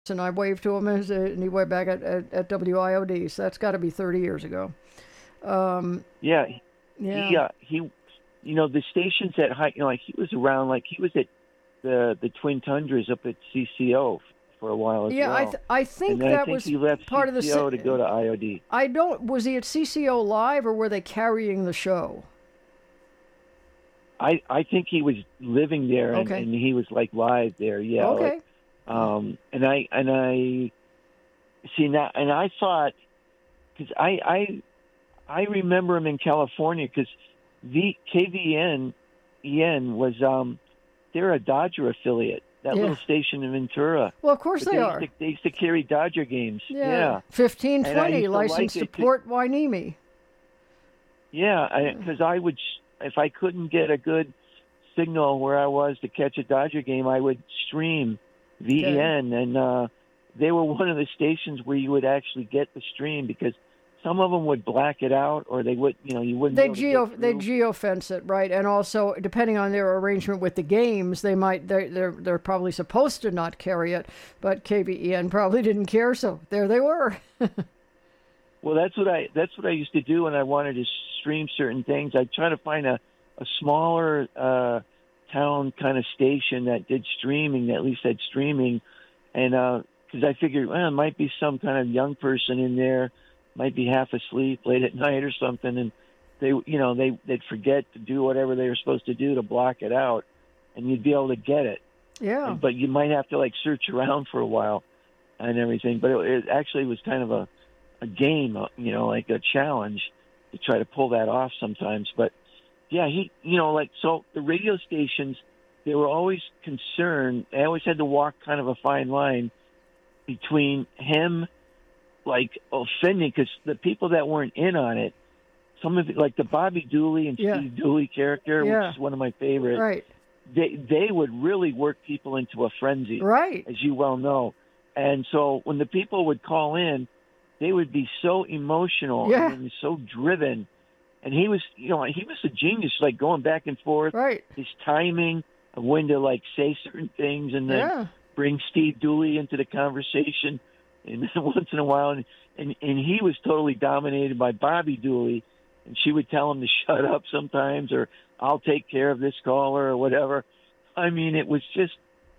and I waved to him, and he waved back at WIOD. So that's got to be 30 years ago. Yeah, Yeah. the stations at high, like he was around, like he was at the Twin Tundras up at CCO for a while as Yeah, well. I think And then I that think was he left part of the. CCO to go to IOD. I don't. Was he at CCO Live or were they carrying the show? I think he was living there Okay. and he was like live there. Yeah. Okay. And I see now, and I thought, because I remember him in California because the KVN EN was they're a Dodger affiliate. That Yeah. little station in Ventura. Well, of course But they are. They used to carry Dodger games. Yeah. 1520 And I used to licensed like to it Port Hueneme. Yeah, because I would, if I couldn't get a good signal where I was to catch a Dodger game, I would stream VEN, and they were one of the stations where you would actually get the stream because some of them would black it out, or they would, you wouldn't. They they geofence it, right? And also, depending on their arrangement with the games, they're probably supposed to not carry it, but KVEN probably didn't care, so there they were. Well, that's what I used to do when I wanted to stream certain things. I'd try to find a smaller town kind of station that did streaming, that at least had streaming, and because I figured, well, it might be some kind of young person in there, might be half asleep late at night or something, and they'd forget to do whatever they were supposed to do to block it out, and you'd be able to get it. Yeah. But you might have to like search around for a while and everything. But it actually was kind of a game, like a challenge to try to pull that off sometimes. But yeah, so the radio stations, they were always concerned. They always had to walk kind of a fine line between him, like offending, because the people that weren't in on it, some of it, like the Bobby Dooley and Steve Dooley character, which is one of my favorites. Right. They would really work people into a frenzy, right? As you well know. And so when the people would call in, they would be so emotional and so driven. And he was a genius, like going back and forth. Right. His timing of when to like say certain things and then bring Steve Dooley into the conversation, and once in a while, and he was totally dominated by Bobby Dooley, and she would tell him to shut up sometimes, or I'll take care of this caller or whatever. I mean, it was just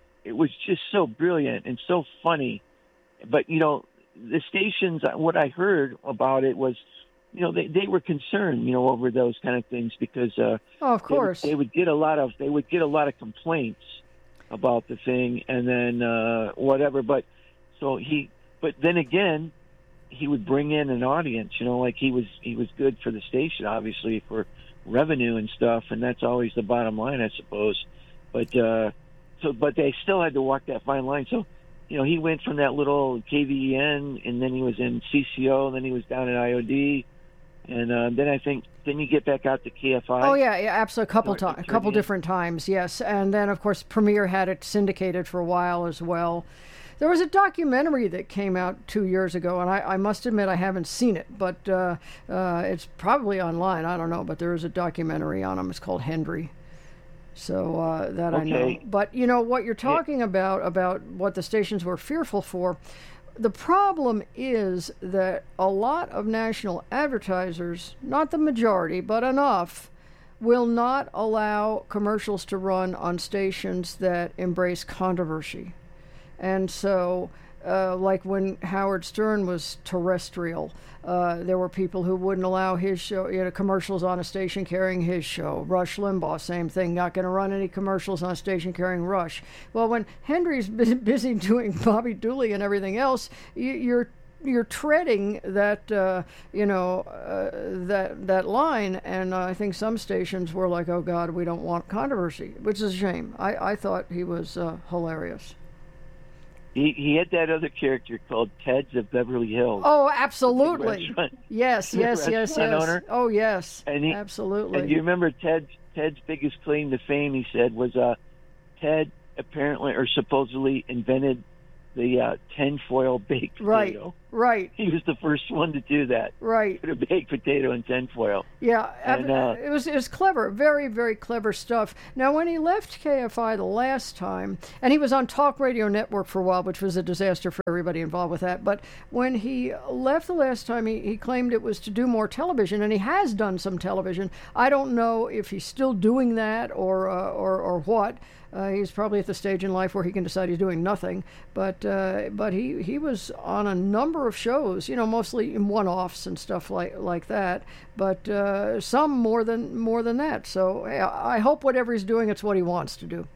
so brilliant and so funny. But the stations, what I heard about it was, they were concerned, over those kind of things because of course they would get a lot of complaints about the thing, and then whatever. But then again, he would bring in an audience, like he was good for the station, obviously for revenue and stuff, and that's always the bottom line, I suppose. But but they still had to walk that fine line. So, he went from that little KVEN, and then he was in CCO, and then he was down at IOD, and then I think didn't he get back out to KFI? Oh yeah, absolutely, a couple different times, yes. And then of course Premiere had it syndicated for a while as well. There was a documentary that came out 2 years ago, and I must admit I haven't seen it, but it's probably online. I don't know, but there is a documentary on him. It's called Hendry. So that I know. But what you're talking about what the stations were fearful for, the problem is that a lot of national advertisers, not the majority, but enough, will not allow commercials to run on stations that embrace controversy. And so, like when Howard Stern was terrestrial, there were people who wouldn't allow his show, commercials on a station carrying his show. Rush Limbaugh, same thing, not going to run any commercials on a station carrying Rush. Well, when Henry's busy doing Bobby Dooley and everything else, you're treading that that line, and I think some stations were like, oh God, we don't want controversy, which is a shame. I thought he was hilarious. He had that other character called Ted's of Beverly Hills. Oh, absolutely. Yes. Owner. Oh, yes. And absolutely. And you remember Ted's biggest claim to fame, he said, was Ted apparently or supposedly invented the tinfoil baked potato. Right. He was the first one to do that. Right. Put a baked potato in tinfoil. Yeah, And, it was clever, very, very clever stuff. Now, when he left KFI the last time, and he was on Talk Radio Network for a while, which was a disaster for everybody involved with that, but when he left the last time, he claimed it was to do more television, and he has done some television. I don't know if he's still doing that or what. He's probably at the stage in life where he can decide he's doing nothing. But he was on a number of shows, mostly in one-offs and stuff like that. But some more than that. So I hope whatever he's doing, it's what he wants to do.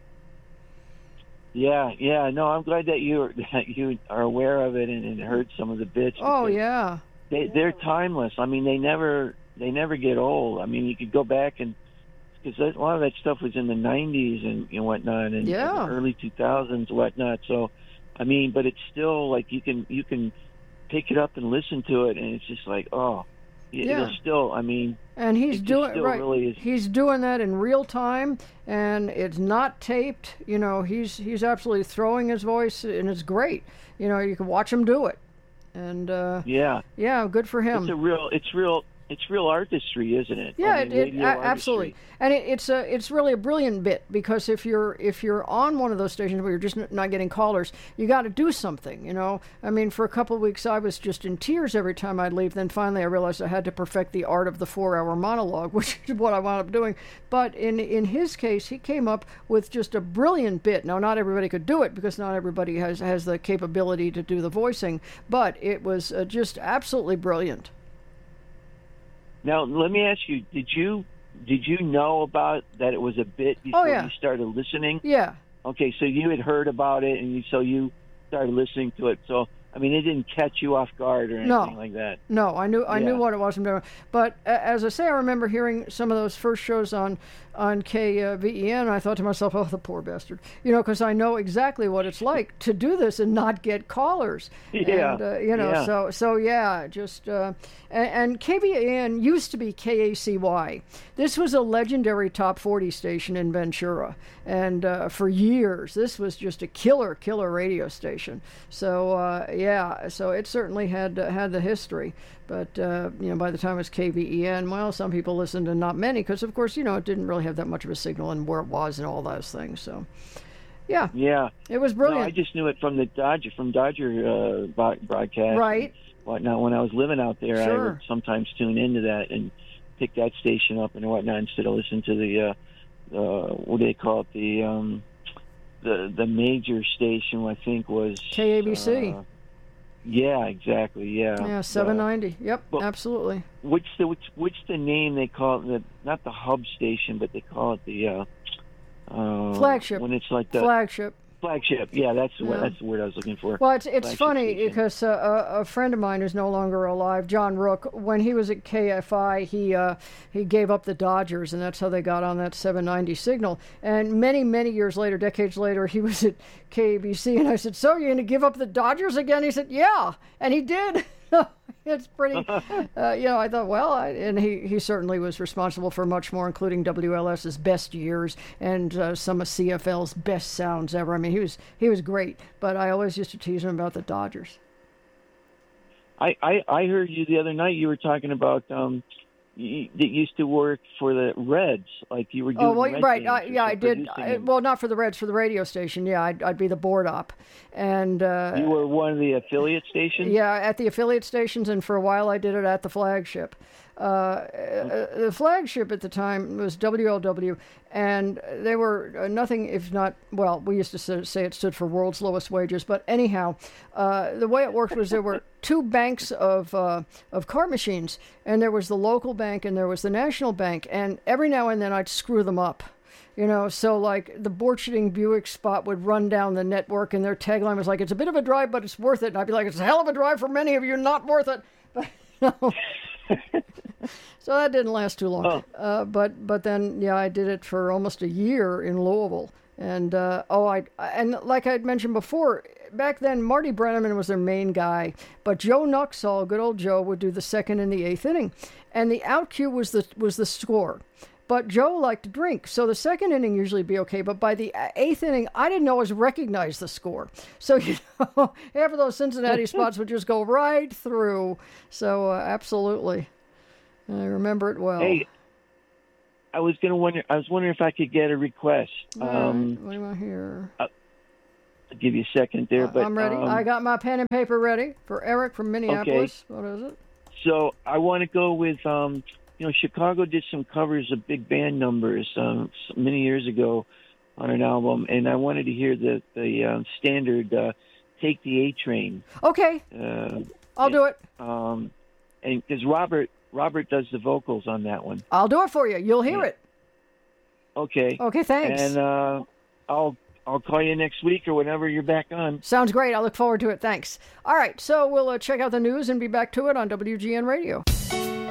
Yeah. No, I'm glad that you are aware of it and heard some of the bits. Oh yeah. They're timeless. I mean, they never get old. I mean, you could go back and. Because a lot of that stuff was in the 90s and whatnot, and the early 2000s and whatnot. So, I mean, but it's still like you can pick it up and listen to it, and it's just like, it'll still. I mean, and he's doing right. Really he's doing that in real time, and it's not taped. He's absolutely throwing his voice, and it's great. You can watch him do it, and good for him. It's real artistry, isn't it? Yeah, absolutely. And it's really a brilliant bit, because if you're on one of those stations where you're just not getting callers, you got to do something. I mean, for a couple of weeks I was just in tears every time I'd leave. Then finally I realized I had to perfect the art of the 4-hour monologue, which is what I wound up doing. But in his case, he came up with just a brilliant bit. Now, not everybody could do it, because not everybody has the capability to do the voicing, but it was just absolutely brilliant. Now, let me ask you: Did you know about that it was a bit before you started listening? Yeah. Okay, so you had heard about it, and so you started listening to it. So, I mean, it didn't catch you off guard or anything like that. No, I knew what it was from there. But as I say, I remember hearing some of those first shows on KVEN, and I thought to myself, oh, the poor bastard. Because I know exactly what it's like to do this and not get callers. Yeah. And, and KVEN used to be KACY. This was a legendary top 40 station in Ventura. And for years, this was just a killer radio station. So, so it certainly had the history. But, by the time it was KVEN, well, some people listened and not many, because, of course, it didn't really have that much of a signal and where it was and all those things. So, yeah. It was brilliant. No, I just knew it from the Dodger broadcast. Right. Whatnot. When I was living out there, sure. I would sometimes tune into that and pick that station up and whatnot instead of listening to the, what do they call it, the major station, I think was... KABC. Yeah, exactly. Yeah, 790. Yep, absolutely. What's the name they call it? Not the hub station, but they call it the flagship. When it's like the flagship. Flagship. Yeah, that's the word I was looking for. Well, it's funny station. Because a friend of mine who's no longer alive, John Rook, when he was at KFI, he gave up the Dodgers, and that's how they got on that 790 signal. And many years later, decades later, he was at KABC, and I said, "So you're going to give up the Dodgers again?" He said, "Yeah," and he did. It's pretty, I thought, well, and he certainly was responsible for much more, including WLS's best years and some of CFL's best sounds ever. I mean, he was great, but I always used to tease him about the Dodgers. I heard you the other night. You were talking about that used to work for the Reds, like you were doing. Oh, well, right. I did. Well, not for the Reds, for the radio station. Yeah, I'd be the board op. And you were one of the affiliate stations? Yeah, at the affiliate stations, and for a while I did it at the flagship. The flagship at the time was WLW, and they were nothing if not, well, we used to say it stood for World's Lowest Wages, but anyhow, the way it worked was there were two banks of card machines, and there was the local bank and there was the national bank, and every now and then I'd screw them up. So like the Borcherding Buick spot would run down the network, and their tagline was like, "It's a bit of a drive, but it's worth it." And I'd be like, "It's a hell of a drive for many of you, not worth it." But no. So that didn't last too long. But then, I did it for almost a year in Louisville. And, and like I'd mentioned before, back then, Marty Brenneman was their main guy, but Joe Nuxall, good old Joe, would do the second and the eighth inning. And the out cue was the score. But Joe liked to drink, so the second inning usually be okay. But by the eighth inning, I didn't always recognize the score. So, half of those Cincinnati spots would just go right through. So, absolutely. I remember it well. Hey, I was wondering if I could get a request. All right. What do you want here? I'll give you a second there. But I'm ready. I got my pen and paper ready for Eric from Minneapolis. Okay. What is it? So I want to go with, Chicago did some covers of big band numbers many years ago on an album, and I wanted to hear the standard "Take the A Train." Okay, I'll do it. And because Robert does the vocals on that one. I'll do it for you. You'll hear it. Okay. Okay, thanks. And I'll call you next week or whenever you're back on. Sounds great. I look forward to it. Thanks. All right, so we'll check out the news and be back to it on WGN Radio.